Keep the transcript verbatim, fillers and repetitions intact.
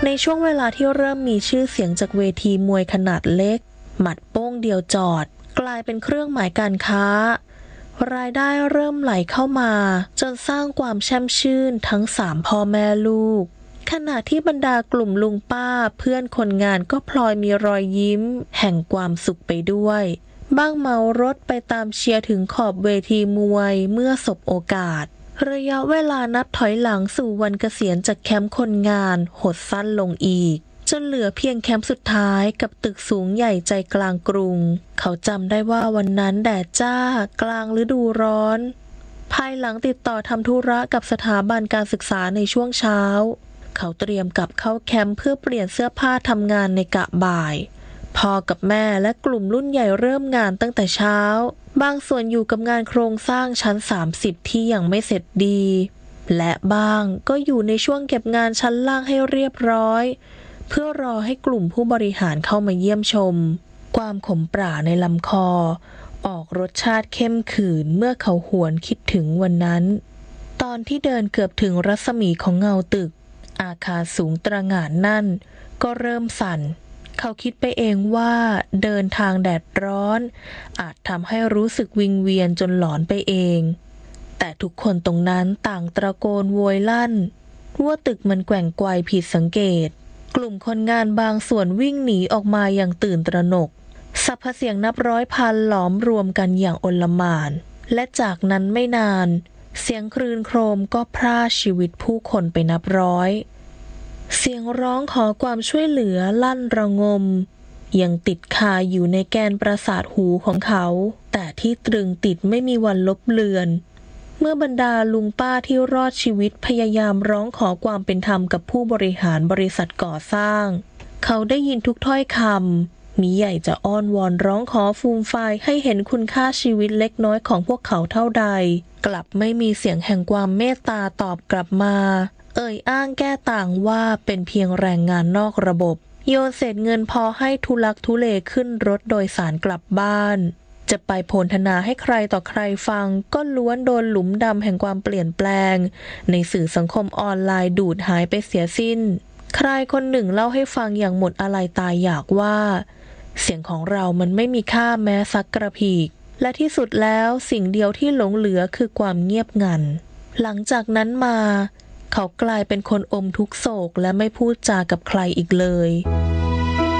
ในช่วงเวลาที่เริ่มมีชื่อเสียงจากเวทีมวยขนาดเล็กหมัดโป้งเดียวจอดกลายเป็นเครื่องหมายการค้ารายได้เริ่มไหลเข้ามาจนสร้างความแช่มชื่นทั้งสามพ่อแม่ลูกขณะที่บรรดากลุ่มลุงป้าเพื่อนคนงานก็พลอยมีรอยยิ้มแห่งความสุขไปด้วยบ้างเมารถไปตามเชียร์ถึงขอบเวทีมวยเมื่อสบโอกาสระยะเวลานับถอยหลังสู่วันเกษียณจากแคมป์คนงานหดสั้นลงอีกจนเหลือเพียงแคมป์สุดท้ายกับตึกสูงใหญ่ใจกลางกรุงเขาจำได้ว่าวันนั้นแดดจ้ากลางฤดูร้อนภายหลังติดต่อทำธุระกับสถาบันการศึกษาในช่วงเช้าเขาเตรียมกลับเข้าแคมป์เพื่อเปลี่ยนเสื้อผ้าทำงานในกะบ่ายพ่อกับแม่และกลุ่มรุ่นใหญ่เริ่มงานตั้งแต่เช้าบางส่วนอยู่กับงานโครงสร้างชั้นสามสิบที่ยังไม่เสร็จดีและบางก็อยู่ในช่วงเก็บงานชั้นล่างให้เรียบร้อยเพื่อรอให้กลุ่มผู้บริหารเข้ามาเยี่ยมชมความขมปราในลำคอออกรสชาติเข้มขื่นเมื่อเขาหวนคิดถึงวันนั้นตอนที่เดินเกือบถึงรัศมีของเงาตึกอาคารสูงตระหง่านนั่นก็เริ่มสั่นเขาคิดไปเองว่าเดินทางแดดร้อนอาจทำให้รู้สึกวิงเวียนจนหลอนไปเองแต่ทุกคนตรงนั้นต่างตะโกนโวยลั่นว่าตึกมันแกว่งไกวผิดสังเกตกลุ่มคนงานบางส่วนวิ่งหนีออกมาอย่างตื่นตระหนกสรรพเสียงนับร้อยพันหลอมรวมกันอย่างโอลหม่านและจากนั้นไม่นานเสียงคลื่นโครมก็พร่าชีวิตผู้คนไปนับร้อยเสียงร้องขอความช่วยเหลือลั่นระงมยังติดคาอยู่ในแกนประสาทหูของเขาแต่ที่ตรึงติดไม่มีวันลบเลือนเมื่อบรรดาลุงป้าที่รอดชีวิตพยายามร้องขอความเป็นธรรมกับผู้บริหารบริษัทก่อสร้างเขาได้ยินทุกถ้อยคำมิใหญ่จะอ้อนวอนร้องขอฟูมฟายให้เห็นคุณค่าชีวิตเล็กน้อยของพวกเขาเท่าใดกลับไม่มีเสียงแห่งความเมตตาตอบกลับมาเอ่ยอ้างแก้ต่างว่าเป็นเพียงแรงงานนอกระบบโยนเศษเงินพอให้ทุลักทุเลขึ้นรถโดยสารกลับบ้านจะไปโพลธนาให้ใครต่อใครฟังก็ล้วนโดนหลุมดำแห่งความเปลี่ยนแปลงในสื่อสังคมออนไลน์ดูดหายไปเสียสิ้นใครคนหนึ่งเล่าให้ฟังอย่างหมดอาลัยตายอยากว่าเสียงของเรามันไม่มีค่าแม้สักกระพีกและที่สุดแล้วสิ่งเดียวที่หลงเหลือคือความเงียบงันหลังจากนั้นมาเขากลายเป็นคนอมทุกโศกและไม่พูดจากับใครอีกเลย